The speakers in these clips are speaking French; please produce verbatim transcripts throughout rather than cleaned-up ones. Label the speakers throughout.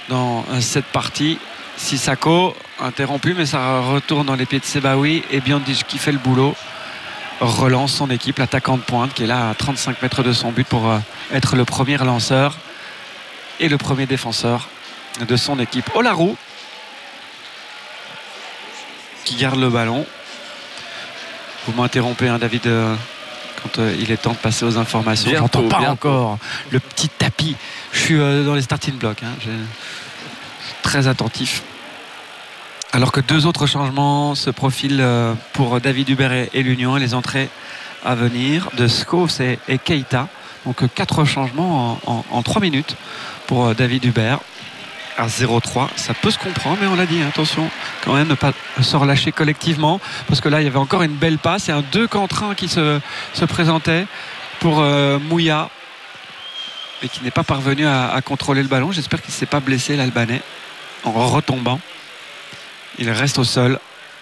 Speaker 1: dans cette partie. Sissako interrompu, mais ça retourne dans les pieds de Sebaoui et Biondic qui fait le boulot relance son équipe, l'attaquant de pointe qui est là à trente-cinq mètres de son but pour être le premier lanceur et le premier défenseur de son équipe. Olarou qui garde le ballon. Vous m'interrompez, hein, David, euh, quand euh, il est temps de passer aux informations.
Speaker 2: Bientôt,
Speaker 1: J'entends pas
Speaker 2: bientôt.
Speaker 1: encore le petit tapis. Je suis euh, dans les starting blocks. Hein. Je suis très attentif. Alors que deux autres changements se profilent euh, pour David Hubert et, et l'Union et les entrées à venir de Schoofs et, et Keita. Donc euh, quatre changements en, en, en trois minutes pour euh, David Hubert. À zéro trois, ça peut se comprendre, mais on l'a dit, hein, attention quand même ne pas se relâcher collectivement, parce que là il y avait encore une belle passe et un deux contre un qui se, se présentait pour euh, Mouya et qui n'est pas parvenu à, à contrôler le ballon. J'espère qu'il ne s'est pas blessé, l'Albanais, en retombant. Il reste au sol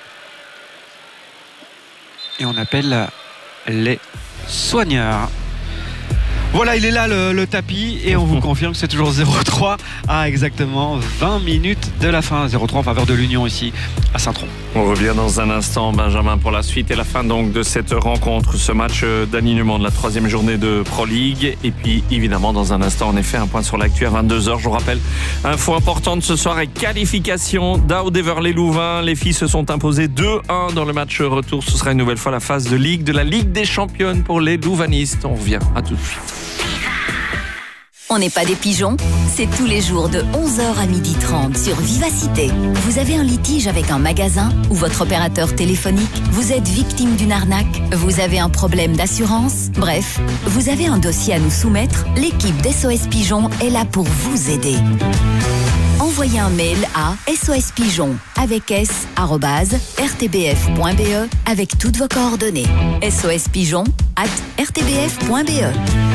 Speaker 1: et on appelle les soigneurs. Voilà, il est là le, le tapis et on vous confirme que c'est toujours zéro trois à exactement vingt minutes de la fin. zéro trois en faveur de l'Union ici à Saint-Tron.
Speaker 2: On revient dans un instant, Benjamin, pour la suite et la fin donc de cette rencontre, ce match d'alignement de la troisième journée de Pro League. Et puis évidemment dans un instant, en effet, un point sur l'actu à vingt-deux heures. Je vous rappelle, info importante ce soir et qualification d'Ao d'Everley-Louvain. Les filles se sont imposées deux un dans le match retour. Ce sera une nouvelle fois la phase de Ligue de la Ligue des Championnes pour les Louvanistes. On revient, à tout de suite.
Speaker 3: On n'est pas des pigeons, c'est tous les jours de onze heures à midi trente sur Vivacité. Vous avez un litige avec un magasin ou votre opérateur téléphonique? Vous êtes victime d'une arnaque? Vous avez un problème d'assurance? Bref, vous avez un dossier à nous soumettre? L'équipe d'S O S Pigeon est là pour vous aider. Envoyez un mail à sospigeon avec s arobase r t b f point b e avec toutes vos coordonnées. sospigeon arobase r t b f point b e.